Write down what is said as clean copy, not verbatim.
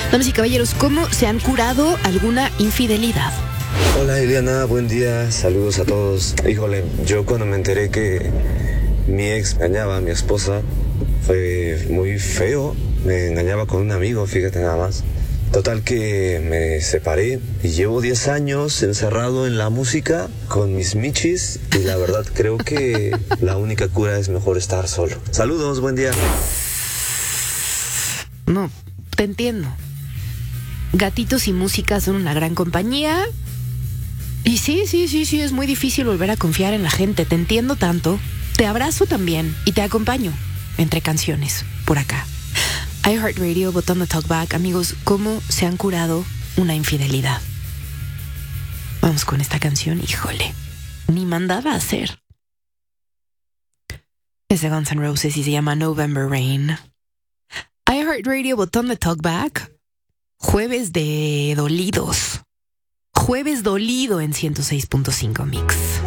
Damas y caballeros, ¿cómo se han curado alguna infidelidad? Hola Eliana, buen día, saludos a todos. Híjole, yo cuando me enteré que mi ex engañaba a mi esposa, fue muy feo. Me engañaba con un amigo, fíjate nada más. Total que me separé y llevo 10 años encerrado en la música con mis michis y la verdad creo que la única cura es mejor estar solo. Saludos, buen día. No, te entiendo. Gatitos y música son una gran compañía. Y sí, es muy difícil volver a confiar en la gente. Te entiendo tanto. Te abrazo también y te acompaño entre canciones por acá. iHeartRadio, botón de Talkback. Amigos, ¿cómo se han curado una infidelidad? Vamos con esta canción, híjole. Ni mandaba a hacer. Es de Guns N' Roses y se llama November Rain. iHeartRadio, botón de Talkback. Jueves de dolidos. Jueves dolido en 106.5 Mix.